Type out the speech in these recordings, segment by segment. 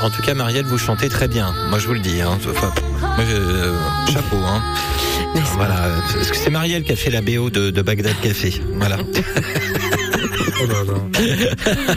En tout cas, Marielle, vous chantez très bien. Moi, je vous le dis. Hein. Enfin, chapeau. Hein. Voilà. Parce que c'est Marielle qui a fait la BO de Bagdad Café. Voilà. Oh là là.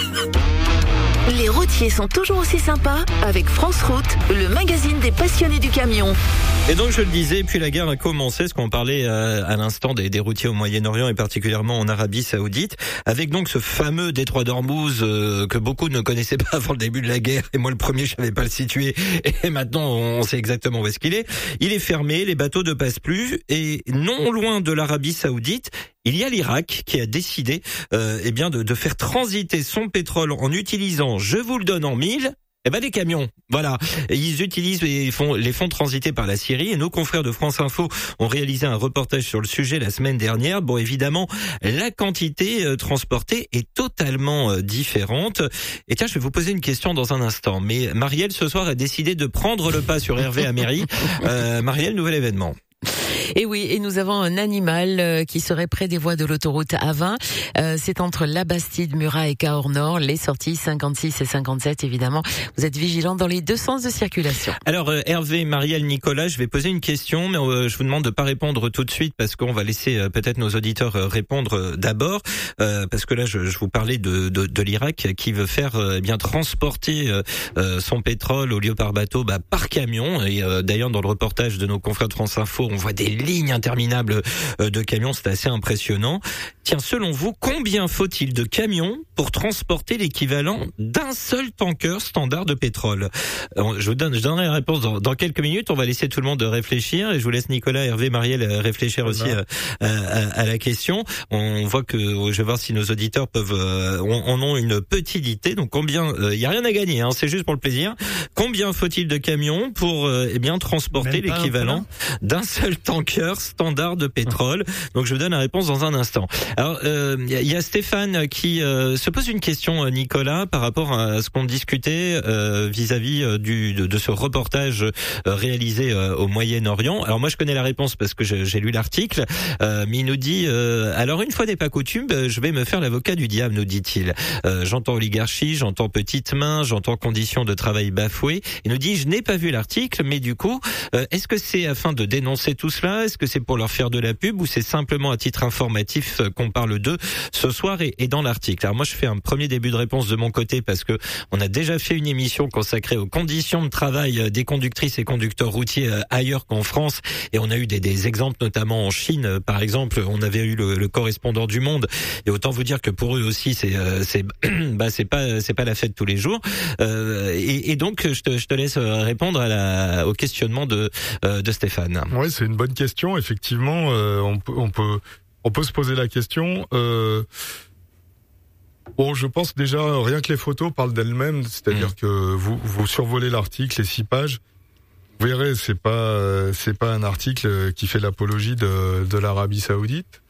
Les routiers sont toujours aussi sympas avec France Route, le magazine des passionnés du camion. Et donc je le disais, puis la guerre a commencé, ce qu'on parlait à l'instant des routiers au Moyen-Orient et particulièrement en Arabie Saoudite, avec donc ce fameux détroit d'Ormuz que beaucoup ne connaissaient pas avant le début de la guerre, et moi le premier je savais pas le situer, et maintenant on sait exactement où est-ce qu'il est. Il est fermé, les bateaux ne passent plus, et non loin de l'Arabie Saoudite, il y a l'Irak qui a décidé de faire transiter son pétrole en utilisant, je vous le donne en mille, des camions, voilà. Et ils utilisent les fonds transités par la Syrie. Et nos confrères de France Info ont réalisé un reportage sur le sujet la semaine dernière. Bon, évidemment, la quantité transportée est totalement différente. Et tiens, je vais vous poser une question dans un instant. Mais Marielle, ce soir, a décidé de prendre le pas sur Hervé Améry. Marielle, nouvel événement. Et oui, et nous avons un animal qui serait près des voies de l'autoroute A20. C'est entre La Bastide, Murat et Cahors Nord. Les sorties 56 et 57, évidemment. Vous êtes vigilants dans les deux sens de circulation. Alors, Hervé, Marielle, Nicolas, je vais poser une question, mais je vous demande de pas répondre tout de suite parce qu'on va laisser peut-être nos auditeurs répondre d'abord. Parce que là, je vous parlais de l'Irak qui veut faire transporter son pétrole au lieu par bateau, par camion. Et d'ailleurs, dans le reportage de nos confrères de France Info, on voit des lignes interminables de camions, c'est assez impressionnant. Tiens, selon vous, combien faut-il de camions pour transporter l'équivalent d'un seul tanker standard de pétrole? Je donnerai la réponse dans quelques minutes. On va laisser tout le monde réfléchir et je vous laisse Nicolas, Hervé, Marielle réfléchir aussi à la question. On voit que je vais voir si nos auditeurs en ont une petite idée. Donc combien, il y a rien à gagner, hein, c'est juste pour le plaisir. Combien faut-il de camions pour transporter l'équivalent d'un seul tanker standard de pétrole? Donc je vous donne la réponse dans un instant. Alors il y a Stéphane qui se pose une question, Nicolas, par rapport à ce qu'on discutait vis-à-vis de ce reportage réalisé au Moyen-Orient. Alors moi je connais la réponse parce que j'ai lu l'article, mais il nous dit alors une fois n'est pas coutume, je vais me faire l'avocat du diable, nous dit-il. J'entends oligarchie, j'entends petites mains, j'entends conditions de travail bafouées. Il nous dit je n'ai pas vu l'article, mais du coup est-ce que c'est afin de dénoncer tout cela? Est-ce que c'est pour leur faire de la pub ou c'est simplement à titre informatif qu'on parle d'eux ce soir et dans l'article? Alors moi je fais un premier début de réponse de mon côté parce que on a déjà fait une émission consacrée aux conditions de travail des conductrices et conducteurs routiers ailleurs qu'en France et on a eu des exemples notamment en Chine par exemple. On avait eu le correspondant du Monde et autant vous dire que pour eux aussi c'est pas la fête tous les jours et donc je te laisse répondre au questionnement de Stéphane. Ouais, c'est une bonne question. Effectivement, on peut se poser la question. Bon, je pense déjà rien que les photos parlent d'elles-mêmes, c'est-à-dire que vous survolez l'article, les 6 pages. Vous verrez, c'est pas un article qui fait l'apologie de l'Arabie Saoudite.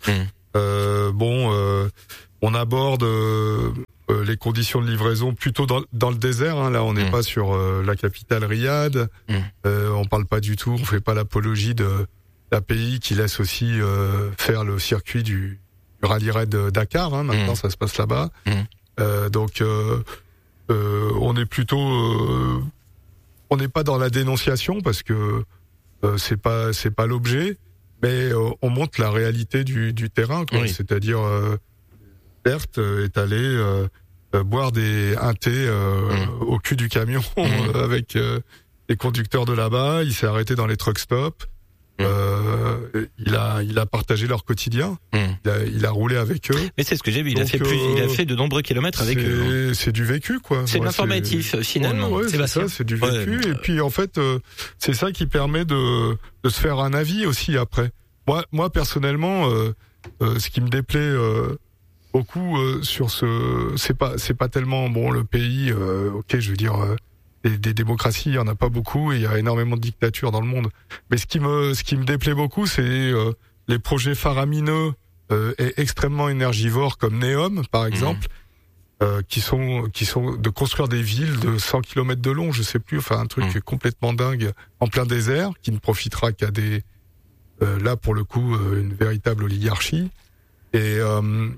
On aborde les conditions de livraison plutôt dans le désert. Hein. Là, on n'est pas sur la capitale Riyad. On parle pas du tout. On fait pas l'apologie d'un pays qui laisse aussi faire le circuit du rallye raid Dakar. Hein. Maintenant, ça se passe là-bas. Donc, on est plutôt, on n'est pas dans la dénonciation parce que c'est pas l'objet, mais on montre la réalité du terrain, quoi. Oui. C'est-à-dire Berthe est allé boire un thé au cul du camion avec les conducteurs de là-bas. Il s'est arrêté dans les truck stops. Il a partagé leur quotidien. Il a roulé avec eux. Mais c'est ce que j'ai vu. Il a fait de nombreux kilomètres avec eux. C'est du vécu, quoi. C'est de l'informatif, finalement. Ouais, c'est ça, c'est du vécu. Et puis, en fait, c'est ça qui permet de se faire un avis aussi après. Moi, personnellement, ce qui me déplaît beaucoup sur c'est pas tellement le pays. Ok, je veux dire. Des démocraties, il y en a pas beaucoup et il y a énormément de dictatures dans le monde. Mais ce qui me déplaît beaucoup, c'est les projets faramineux et extrêmement énergivores comme Neom, par exemple, qui sont de construire des villes de 100 km de long, je sais plus, enfin un truc complètement dingue en plein désert qui ne profitera qu'à là pour le coup une véritable oligarchie. Et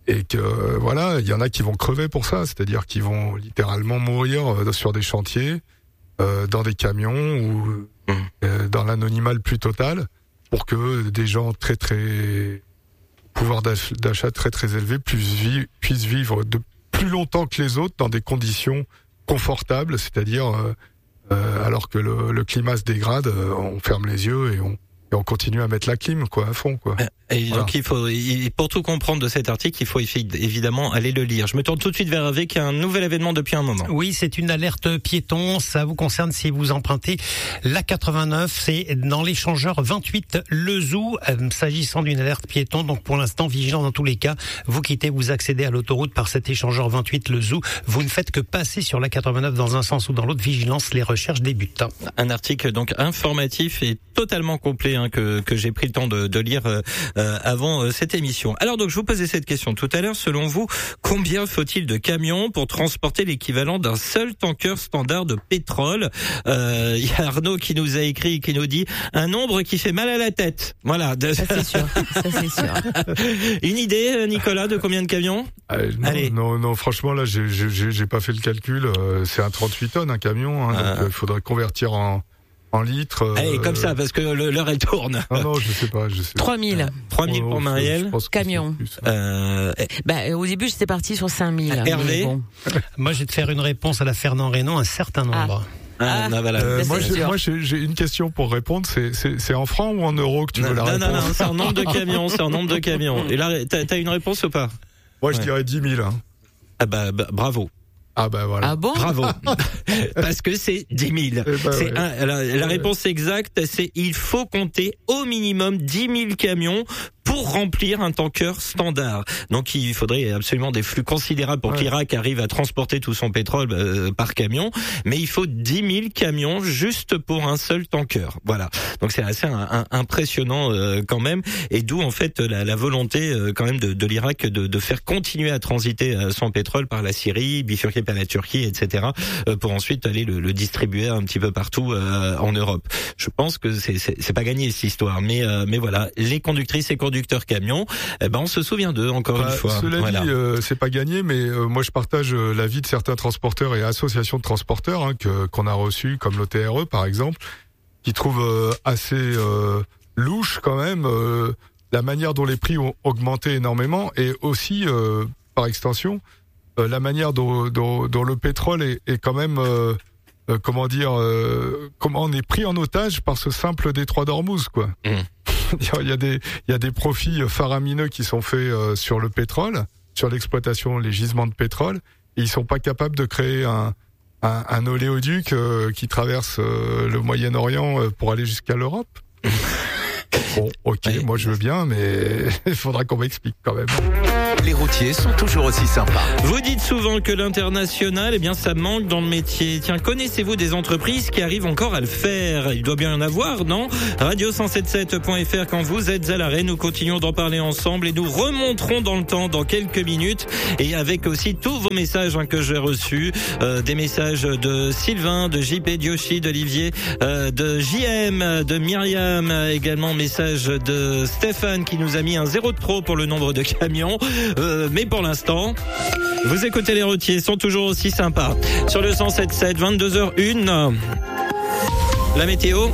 et que voilà, il y en a qui vont crever pour ça, c'est-à-dire qu'ils vont littéralement mourir sur des chantiers, dans des camions ou dans l'anonymat le plus total, pour que des gens très très pouvoir d'achat très très élevé puissent vivre de plus longtemps que les autres dans des conditions confortables, c'est-à-dire alors que le climat se dégrade, on ferme les yeux et on continue à mettre la clim à fond Et voilà. Donc pour tout comprendre de cet article, il faut évidemment aller le lire. Je me tourne tout de suite vers avec un nouvel événement depuis un moment. Oui, c'est une alerte piéton, ça vous concerne si vous empruntez l'A89, c'est dans l'échangeur 28 Le Zou, s'agissant d'une alerte piéton, donc pour l'instant vigilant dans tous les cas, vous accédez à l'autoroute par cet échangeur 28 Le Zou, vous ne faites que passer sur l'A89 dans un sens ou dans l'autre, vigilance, les recherches débutent. Un article donc informatif et totalement complet que j'ai pris le temps de lire avant cette émission. Alors donc je vous posais cette question tout à l'heure, selon vous, combien faut-il de camions pour transporter l'équivalent d'un seul tanker standard de pétrole? Il y a Arnaud qui nous a écrit, qui nous dit un nombre qui fait mal à la tête. Voilà. Ça c'est sûr. Une idée, Nicolas, de combien de camions? Allez. Non, franchement là j'ai pas fait le calcul, c'est un 38 tonnes un camion, donc il faudrait convertir en litres. Allez, comme ça, parce que l'heure elle tourne. Non, je sais pas. 3000. 3000 pour Marielle. Camion. Au début, j'étais parti sur 5000. Hervé. Bon. Moi, je vais te faire une réponse à la Fernand Reynaud, un certain nombre. Voilà. Moi, j'ai une question pour répondre. C'est en francs ou en euros que tu veux la réponse? Non, c'est un nombre de camions. Et là, t'as une réponse ou pas? Moi, je dirais 10 000. Bravo. Ah voilà. Ah bon? Bravo. Parce que c'est 10 000. La réponse exacte, c'est il faut compter au minimum 10 000 camions pour remplir un tanker standard. Donc il faudrait absolument des flux considérables pour que l'Irak arrive à transporter tout son pétrole par camion, mais il faut 10 000 camions juste pour un seul tanker. Voilà. Donc c'est assez impressionnant quand même, et d'où en fait la volonté quand même de l'Irak de faire continuer à transiter son pétrole par la Syrie, bifurquer par la Turquie, etc., pour ensuite aller le distribuer un petit peu partout en Europe. Je pense que c'est pas gagné cette histoire, mais voilà, les conductrices et conducteurs camions, on se souvient d'eux encore une fois. Cela dit, c'est pas gagné, mais moi je partage l'avis de certains transporteurs et associations de transporteurs qu'on a reçus, comme l'OTRE par exemple, qui trouvent assez louche quand même la manière dont les prix ont augmenté énormément, et aussi par extension la manière dont le pétrole est quand même comment on est pris en otage par ce simple détroit d'Ormuz Il y a des profits faramineux qui sont faits sur le pétrole, sur l'exploitation, les gisements de pétrole, et ils sont pas capables de créer un oléoduc qui traverse le Moyen-Orient pour aller jusqu'à l'Europe. Bon, ok, moi je veux bien, mais il faudra qu'on m'explique quand même. Les routiers sont toujours aussi sympas. Vous dites souvent que l'international, ça manque dans le métier. Tiens, connaissez-vous des entreprises qui arrivent encore à le faire? Il doit bien y en avoir, non? Radio177.fr, quand vous êtes à l'arrêt, nous continuons d'en parler ensemble et nous remonterons dans le temps dans quelques minutes, et avec aussi tous vos messages que j'ai reçus, des messages de Sylvain, de JP, Dioshi, d'Olivier, de JM, de Myriam, également message de Stéphane qui nous a mis un 0 de pro pour le nombre de camions. Mais pour l'instant, vous écoutez les routiers, sont toujours aussi sympas. Sur le 107.7, 22h01. La météo.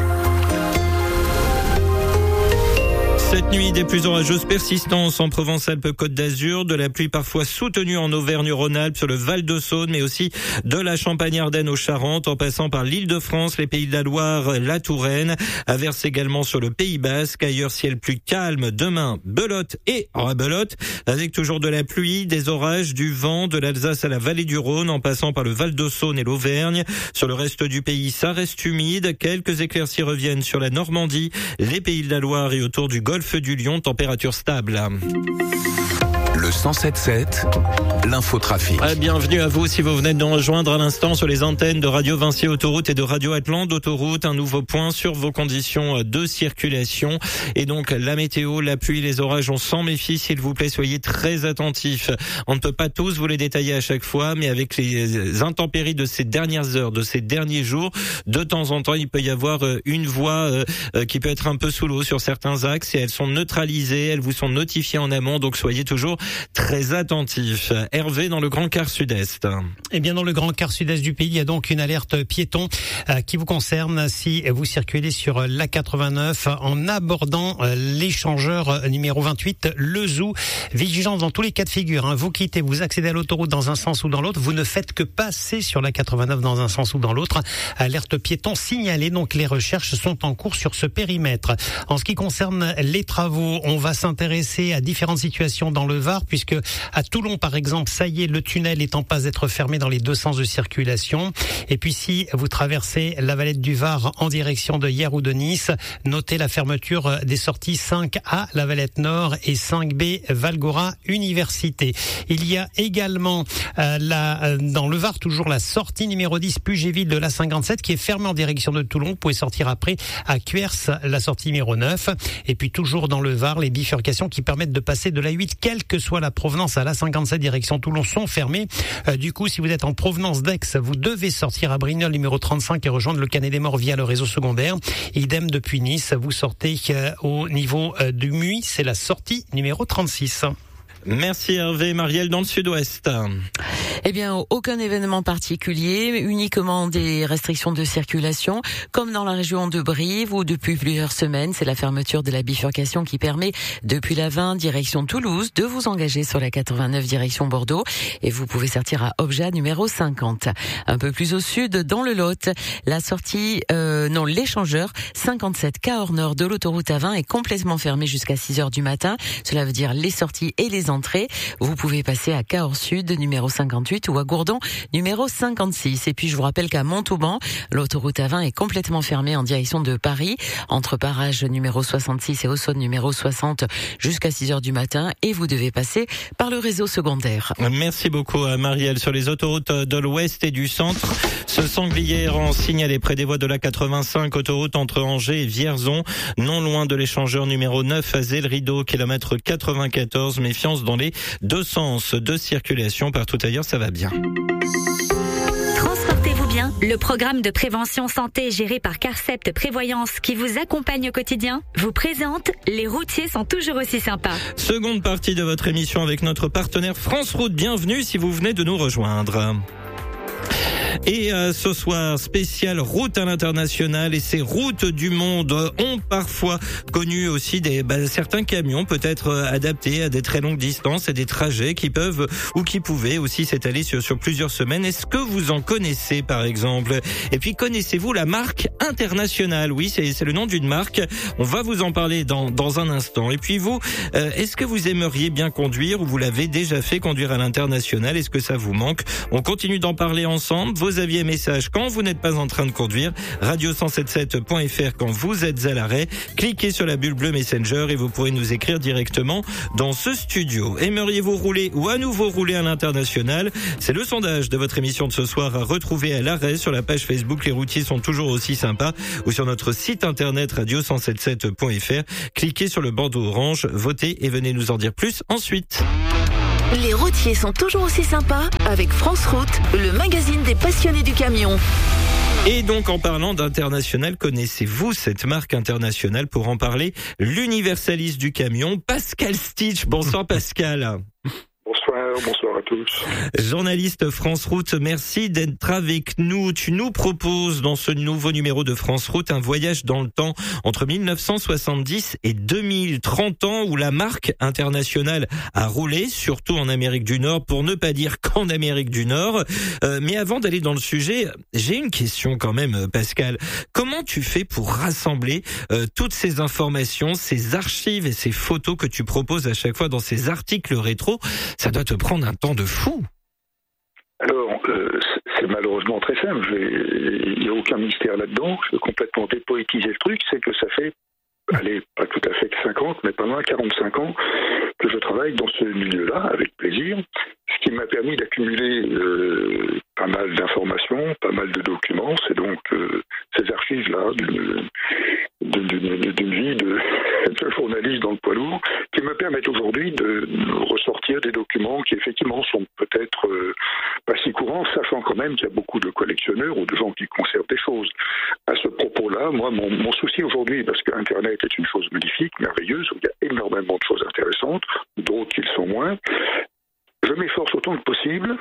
Cette nuit, des pluies orageuses persistantes en Provence-Alpes-Côte d'Azur, de la pluie parfois soutenue en Auvergne-Rhône-Alpes, sur le Val-de-Saône, mais aussi de la Champagne-Ardenne aux Charentes, en passant par l'Île-de-France, les Pays de la Loire, la Touraine. Averse également sur le Pays Basque. Ailleurs, ciel plus calme demain, belote et rabelote, avec toujours de la pluie, des orages, du vent, de l'Alsace à la vallée du Rhône, en passant par le Val-de-Saône et l'Auvergne. Sur le reste du pays, ça reste humide. Quelques éclaircies reviennent sur la Normandie, les Pays de la Loire et autour du Golfe du Lion, température stable. Le 107.7, l'infotrafic. Bienvenue à vous si vous venez de nous rejoindre à l'instant sur les antennes de Radio Vinci Autoroute et de Radio Atlante Autoroute. Un nouveau point sur vos conditions de circulation. Et donc la météo, la pluie, les orages, on s'en méfie, s'il vous plaît, soyez très attentifs. On ne peut pas tous vous les détailler à chaque fois, mais avec les intempéries de ces dernières heures, de ces derniers jours, de temps en temps, il peut y avoir une voie qui peut être un peu sous l'eau sur certains axes, et elles sont neutralisées, elles vous sont notifiées en amont, donc soyez toujours très attentifs. Hervé, dans le Grand Quart Sud-Est. Eh bien, dans le Grand Quart Sud-Est du pays, il y a donc une alerte piéton qui vous concerne si vous circulez sur l'A89 en abordant l'échangeur numéro 28, le Zoo. Vigilance dans tous les cas de figure. Vous quittez, vous accédez à l'autoroute dans un sens ou dans l'autre. Vous ne faites que passer sur l'A89 dans un sens ou dans l'autre. Alerte piéton signalée. Donc, les recherches sont en cours sur ce périmètre. En ce qui concerne les travaux, on va s'intéresser à différentes situations dans le Var, puisque à Toulon, par exemple, ça y est, le tunnel est en passe d'être fermé dans les deux sens de circulation. Et puis, si vous traversez la Valette du Var en direction de Hyères ou de Nice, notez la fermeture des sorties 5A, la Valette Nord, et 5B, Valgora Université. Il y a également dans le Var, toujours la sortie numéro 10, Puget-Ville de la 57, qui est fermée en direction de Toulon. Vous pouvez sortir après à Cuers, la sortie numéro 9. Et puis toujours dans le Var, les bifurcations qui permettent de passer de la 8, quelle que soit la provenance, à la 57 direction Toulon, sont fermées. Du coup, si vous êtes en provenance d'Aix, vous devez sortir à Brignoles numéro 35 et rejoindre le Canet des Morts via le réseau secondaire. Idem depuis Nice, vous sortez au niveau du Muy, c'est la sortie numéro 36. Merci Hervé. Marielle, dans le Sud-Ouest. Eh bien, aucun événement particulier, uniquement des restrictions de circulation, comme dans la région de Brive où depuis plusieurs semaines, c'est la fermeture de la bifurcation qui permet, depuis la 20 direction Toulouse, de vous engager sur la 89 direction Bordeaux, et vous pouvez sortir à Objat numéro 50. Un peu plus au sud, dans le Lot, la sortie, l'échangeur 57 Cahors Nord de l'autoroute A20 est complètement fermée jusqu'à 6h du matin. Cela veut dire les sorties et les entrées. Vous pouvez passer à Cahors Sud numéro 58 ou à Gourdon numéro 56. Et puis je vous rappelle qu'à Montauban, l'autoroute A20 est complètement fermée en direction de Paris, entre Parages numéro 66 et Auxonne numéro 60 jusqu'à 6h du matin, et vous devez passer par le réseau secondaire. Merci beaucoup Marielle. Sur les autoroutes de l'Ouest et du Centre, ce sanglier errant signalé près des voies de la 85, autoroute entre Angers et Vierzon, non loin de l'échangeur numéro 9 à Zell-Rideau, kilomètre 94. Méfiance dans les deux sens de circulation. Partout ailleurs, ça va bien. Transportez-vous bien. Le programme de prévention santé géré par Carcept Prévoyance, qui vous accompagne au quotidien, vous présente Les routiers sont toujours aussi sympas. Seconde partie de votre émission avec notre partenaire France Route. Bienvenue si vous venez de nous rejoindre. Et ce soir, spécial route à l'international, et ces routes du monde ont parfois connu aussi certains camions peut-être adaptés à des très longues distances et des trajets qui peuvent ou qui pouvaient aussi s'étaler sur plusieurs semaines. Est-ce que vous en connaissez par exemple? Et puis connaissez-vous la marque internationale? Oui, c'est le nom d'une marque. On va vous en parler dans un instant. Et puis vous, est-ce que vous aimeriez bien conduire, ou vous l'avez déjà fait conduire à l'international? Est-ce que ça vous manque? On continue d'en parler ensemble. Vos avis et messages quand vous n'êtes pas en train de conduire. Radio177.fr quand vous êtes à l'arrêt. Cliquez sur la bulle bleue Messenger et vous pourrez nous écrire directement dans ce studio. Aimeriez-vous rouler ou à nouveau rouler à l'international? C'est le sondage de votre émission de ce soir à retrouver à l'arrêt sur la page Facebook Les routiers sont toujours aussi sympas, ou sur notre site internet radio177.fr. Cliquez sur le bandeau orange, votez et venez nous en dire plus ensuite. Les routiers sont toujours aussi sympas avec France Route, le magazine des passionnés du camion. Et donc, en parlant d'international, connaissez-vous cette marque internationale? Pour en parler, l'universaliste du camion, Pascal Stitch. Bonsoir Pascal. Bonsoir à tous. Journaliste France Route, merci d'être avec nous. Tu nous proposes dans ce nouveau numéro de France Route un voyage dans le temps entre 1970 et 2030 ans où la marque internationale a roulé, surtout en Amérique du Nord, pour ne pas dire qu'en Amérique du Nord. Mais avant d'aller dans le sujet, j'ai une question quand même, Pascal. Comment tu fais pour rassembler toutes ces informations, ces archives et ces photos que tu proposes à chaque fois dans ces articles rétro? Ça doit te prendre un temps de fou. Alors, c'est malheureusement très simple. Il n'y a aucun mystère là-dedans. Je veux complètement dépoétiser le truc. C'est que ça fait, pas tout à fait 50, mais pas loin 45 ans que je travaille dans ce milieu-là, avec plaisir. Ce qui m'a permis d'accumuler pas mal d'informations, pas mal de documents. C'est donc ces archives-là d'une vie de journaliste dans le poids lourd qui me permettent aujourd'hui de ressortir des documents qui effectivement sont peut-être pas si courants, sachant sent quand même qu'il y a beaucoup de collectionneurs ou de gens qui conservent des choses. À ce propos-là, moi, mon souci aujourd'hui, parce que Internet est une chose magnifique, merveilleuse, où il y a énormément de choses intéressantes, d'autres qui le sont moins, je m'efforce autant que possible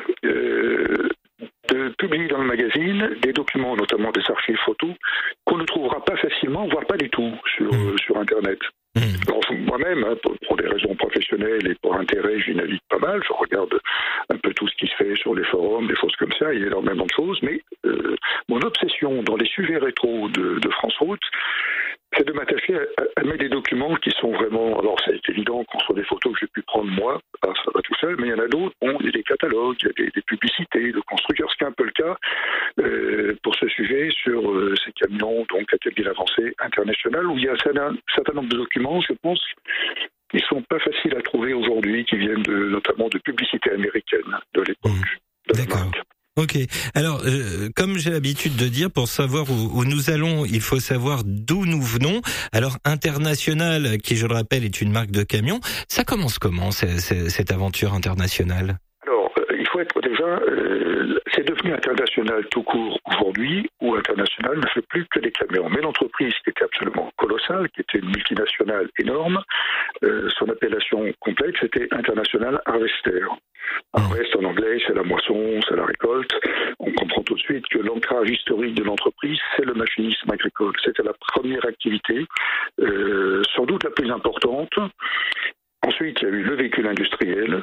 de publier dans le magazine des documents, notamment des archives photos, qu'on ne trouvera pas facilement, voire pas du tout, sur Internet. Alors, moi-même, pour des raisons professionnelles et pour intérêt, j'y navigue pas mal. Je regarde un peu tout ce qui se fait sur les forums, des choses comme ça. Il y a énormément de choses. Mais mon obsession dans les sujets rétro de France Route, c'est de m'attacher à mettre des documents qui sont vraiment... Alors, c'est évident qu'on soit des photos que j'ai pu prendre moi, ça va tout seul, mais il y en a d'autres. Bon, il y a des catalogues, il y a des publicités de constructeurs, ce qui est un peu le cas pour ce sujet sur ces camions, donc catégorie avancée internationale, où il y a un certain nombre de documents, je pense, qui sont pas faciles à trouver aujourd'hui, qui viennent notamment de publicités américaines de l'époque. D'accord. Ok. Alors, comme j'ai l'habitude de dire, pour savoir où nous allons, il faut savoir d'où nous venons. Alors, International, qui je le rappelle est une marque de camions, ça commence comment cette aventure internationale? Alors, il faut être déjà, c'est devenu International tout court aujourd'hui, où International ne fait plus que des camions. Mais l'entreprise qui était absolument colossale, qui était une multinationale énorme, son appellation complète, c'était International Harvester. Harvest en anglais, c'est la moisson, c'est la récolte. On comprend tout de suite que l'ancrage historique de l'entreprise, c'est le machinisme agricole. C'était la première activité, sans doute la plus importante. Ensuite, il y a eu le véhicule industriel,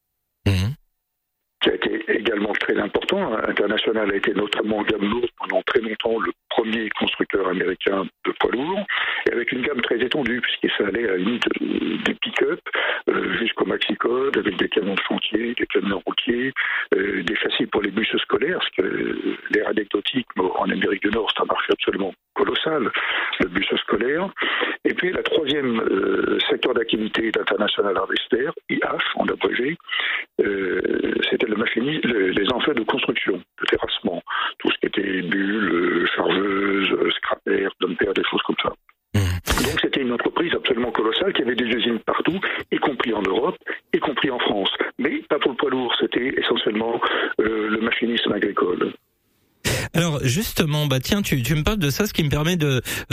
qui a été également très important. International a été notamment en gamme lourde pendant très longtemps le premier constructeur américain de poids lourds, et avec une gamme très étendue, puisque ça allait à une des pick-up jusqu'au maxi-code, avec des camions de chantier, des camions routiers, des châssis pour les bus scolaires, parce que l'air anecdotique, en Amérique du Nord, c'est un marché absolument colossal, le bus scolaire. Et puis la troisième secteur d'activité d'International Harvester, IH en abrégé, c'était les enfants de construction, de terrassement, tout ce qui était bulles, chargeuses, scrapers, dumpers, des choses comme ça. Donc c'était une entreprise absolument colossale qui avait des usines partout, y compris en Europe, y compris en France. Mais pas pour le poids lourd, c'était essentiellement le machinisme agricole. Alors justement, tiens, tu me parles de ça, ce qui me permet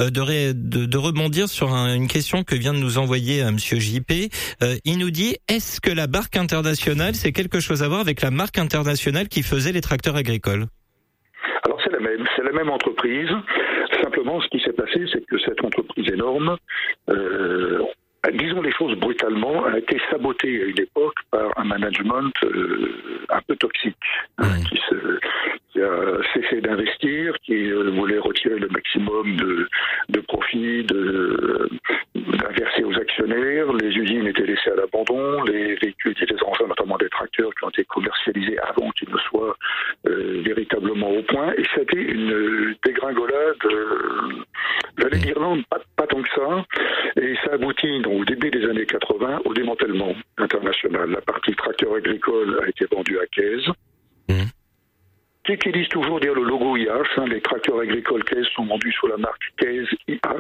de rebondir sur une question que vient de nous envoyer Monsieur JP. Il nous dit, est-ce que la marque internationale, c'est quelque chose à voir avec la marque internationale qui faisait les tracteurs agricoles? Alors c'est la même entreprise. Simplement, ce qui s'est passé, c'est que cette entreprise énorme, disons les choses brutalement, a été sabotée à une époque par un management un peu toxique, qui a cessé d'investir, qui voulait retirer le maximum de profit, d'inverser aux actionnaires. Les usines étaient laissées à l'abandon, les véhicules et les engins, notamment des tracteurs, qui ont été commercialisés avant qu'ils ne soient véritablement au point. Et c'était une dégringolade, j'allais dire non, pas tant que ça. Et ça aboutit donc, au début des années 80 au démantèlement international. La partie tracteur agricole a été vendue à Case, qui utilisent toujours le logo IH. Les tracteurs agricoles Case sont vendus sous la marque Case IH.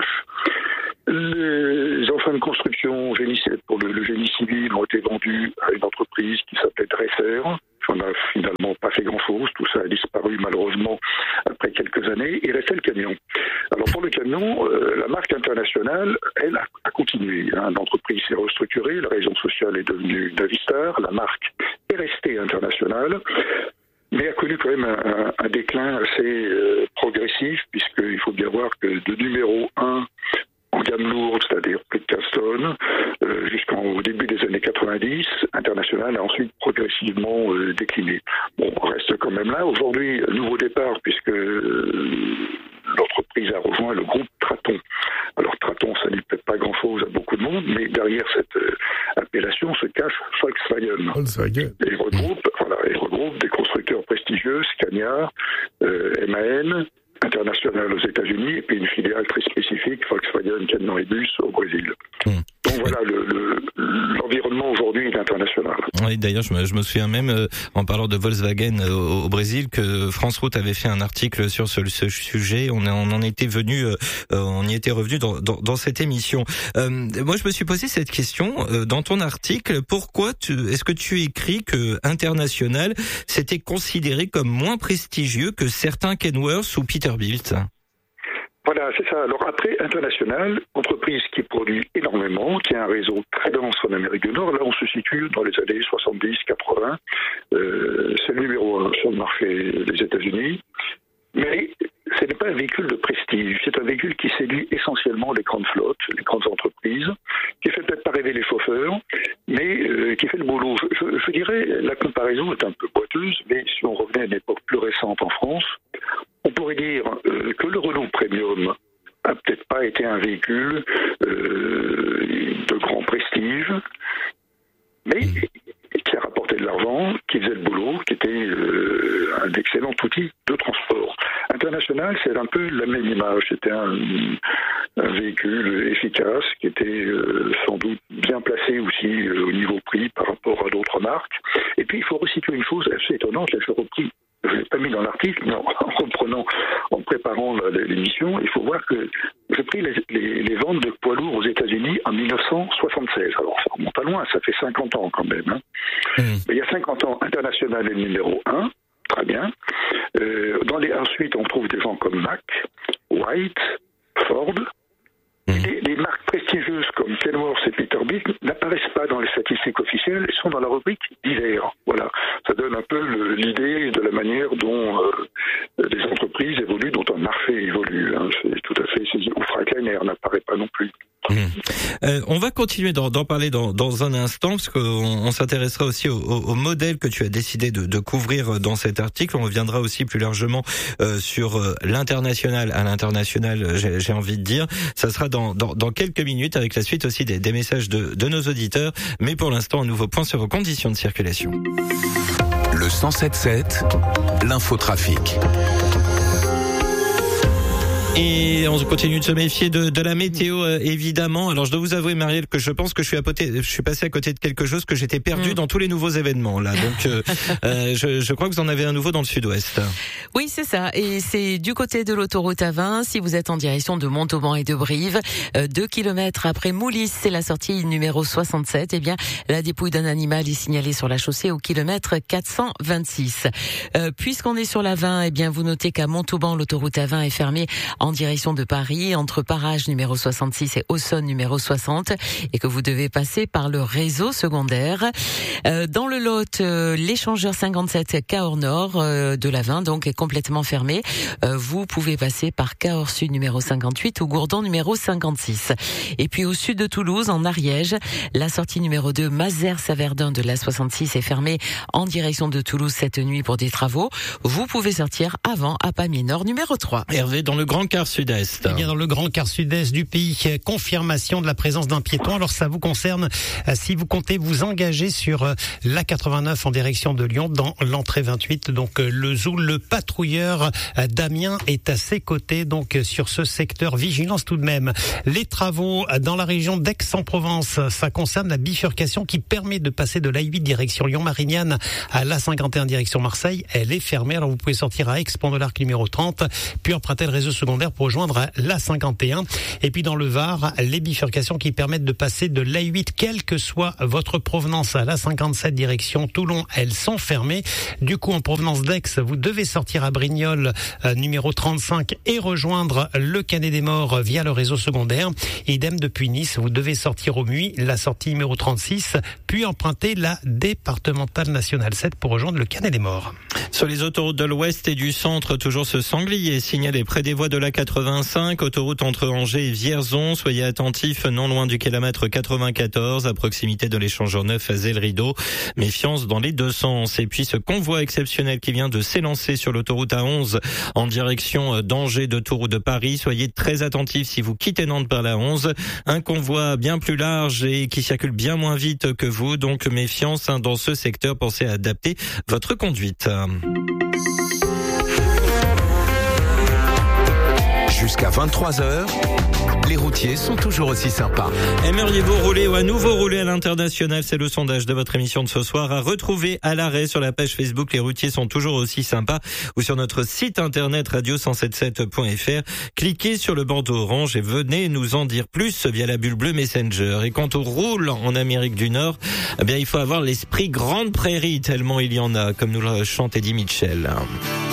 Les engins de construction pour le génie civil ont été vendus à une entreprise qui s'appelait Dresser. On n'a finalement pas fait grand-chose. Tout ça a disparu malheureusement après quelques années. Il restait le camion. Alors pour le camion, la marque internationale, elle a continué. L'entreprise s'est restructurée, la raison sociale est devenue Navistar, la marque est restée internationale, mais a connu quand même un déclin assez progressif, puisqu'il faut bien voir que de numéro 1 en gamme lourde, c'est-à-dire plus de 15 tonnes, jusqu'au début des années 90, International a ensuite progressivement décliné. Bon, on reste quand même là. Aujourd'hui, nouveau départ, puisque l'entreprise a rejoint le groupe Traton. Alors Traton, ça n'est peut-être pas grand-chose à beaucoup de monde, mais derrière cette appellation se cache Volkswagen. Et il regroupe des constructeurs prestigieux, Scania, MAN, International aux États-Unis, et puis une filiale très spécifique, Volkswagen Camions et Bus au Brésil. Donc voilà, l'environnement aujourd'hui est international. Oui, d'ailleurs, je me souviens même, en parlant de Volkswagen au Brésil, que France Route avait fait un article sur ce sujet. On en était venu, on y était revenu dans cette émission. Moi, je me suis posé cette question dans ton article. Pourquoi est-ce que tu écris que International c'était considéré comme moins prestigieux que certains Kenworth ou Peterbilt? Voilà, c'est ça. Alors après, International, entreprise qui produit énormément, qui a un réseau très dense en Amérique du Nord, là on se situe dans les années 70-80, c'est le numéro 1 sur le marché des États-Unis, mais ce n'est pas un véhicule de prestige, c'est un véhicule qui séduit essentiellement les grandes flottes, les grandes entreprises, qui fait peut-être pas rêver les chauffeurs, mais qui fait le boulot. Je dirais, la comparaison est un peu boiteuse, mais si on revenait à une époque plus récente en France, on pourrait dire que le Renault Premium a peut-être pas été un véhicule de grand prestige, mais qui a rapporté de l'argent, qui faisait le boulot, qui était un excellent outil de transport. International, c'est un peu la même image. C'était un véhicule efficace, qui était sans doute bien placé aussi au niveau prix par rapport à d'autres marques. Et puis, il faut resituer une chose assez étonnante, je ne l'ai pas mis dans l'article, mais en préparant l'émission, il faut voir que j'ai pris les ventes de poids lourds aux États-Unis en 1976. Alors, ça remonte à loin, ça fait 50 ans quand même. Hein. Mais il y a 50 ans, International est le numéro 1, très bien. Ensuite, on trouve des gens comme Mack, White, Ford. Les marques prestigieuses comme Kenworth et Peterbilt n'apparaissent pas dans les statistiques officielles, elles sont dans la rubrique divers. Voilà, ça donne un peu l'idée de la manière dont les entreprises évoluent, dont un marché évolue. Hein. C'est tout à fait saisi. Ou Freightliner n'apparaît pas non plus. On va continuer d'en parler dans un instant, parce qu'on s'intéressera aussi au modèle que tu as décidé de couvrir dans cet article. On reviendra aussi plus largement sur l'international. À l'international, j'ai envie de dire, ça sera dans quelques minutes, avec la suite aussi des messages de nos auditeurs. Mais pour l'instant, un nouveau point sur vos conditions de circulation. Le 107.7, l'infotrafic. Et on continue de se méfier de la météo, évidemment. Alors, je dois vous avouer, Marielle, que je pense que je suis passé à côté de quelque chose, que j'étais perdu dans tous les nouveaux événements, là. Donc, je crois que vous en avez un nouveau dans le sud-ouest. Oui, c'est ça. Et c'est du côté de l'autoroute A20. Si vous êtes en direction de Montauban et de Brive, 2 kilomètres après Moulis, c'est la sortie numéro 67. Eh bien, la dépouille d'un animal est signalée sur la chaussée au kilomètre 426. Puisqu'on est sur la 20, eh bien, vous notez qu'à Montauban, l'autoroute A20 est fermée en direction de Paris, entre Parages numéro 66 et Auxonne numéro 60, et que vous devez passer par le réseau secondaire. Dans le Lot, l'échangeur 57 Cahors Nord de la 20 donc est complètement fermé. Vous pouvez passer par Cahors Sud numéro 58 ou Gourdon numéro 56. Et puis au sud de Toulouse, en Ariège, la sortie numéro 2 Mazères-Saverdun de la 66 est fermée en direction de Toulouse cette nuit pour des travaux. Vous pouvez sortir avant à Pamiers Nord numéro 3. Hervé, dans le Grand Quart Sud-Est. Eh bien, dans le Grand Quart Sud-Est du pays, confirmation de la présence d'un piéton. Alors, ça vous concerne si vous comptez vous engager sur l'A89 en direction de Lyon, dans l'entrée 28. Donc, le Zoul, le patrouilleur Damien est à ses côtés. Donc, sur ce secteur, vigilance tout de même. Les travaux dans la région d'Aix-en-Provence, ça concerne la bifurcation qui permet de passer de l'A8 direction Lyon-Marignane à l'A51 direction Marseille. Elle est fermée. Alors, vous pouvez sortir à Aix-Pont de l'Arc numéro 30, puis emprunter le réseau secondaire pour rejoindre l'A51. Et puis dans le Var, les bifurcations qui permettent de passer de l'A8, quelle que soit votre provenance, à l'A57 direction Toulon, elles sont fermées. Du coup, en provenance d'Aix, vous devez sortir à Brignoles, numéro 35, et rejoindre le Canet des Morts via le réseau secondaire. Idem depuis Nice, vous devez sortir au Muy, la sortie numéro 36, puis emprunter la départementale nationale 7 pour rejoindre le Canet des Morts. Sur les autoroutes de l'Ouest et du Centre, toujours ce sanglier signalé près des voies de la 85, autoroute entre Angers et Vierzon. Soyez attentifs, non loin du kilomètre 94, à proximité de l'échangeur 9 à Zell-Rideau. Méfiance dans les deux sens. Et puis ce convoi exceptionnel qui vient de s'élancer sur l'autoroute A11 en direction d'Angers, de Tours ou de Paris. Soyez très attentifs si vous quittez Nantes par la 11. Un convoi bien plus large et qui circule bien moins vite que vous. Donc méfiance dans ce secteur. Pensez à adapter votre conduite. Jusqu'à 23h, les routiers sont toujours aussi sympas. Aimeriez-vous rouler ou à nouveau rouler à l'international? C'est le sondage de votre émission de ce soir à retrouver à l'arrêt sur la page Facebook Les routiers sont toujours aussi sympas ou sur notre site internet radio177.fr. Cliquez sur le bandeau orange et venez nous en dire plus via la bulle bleue Messenger. Et quand on roule en Amérique du Nord, eh bien il faut avoir l'esprit grande prairie tellement il y en a, comme nous le chante Eddie Mitchell.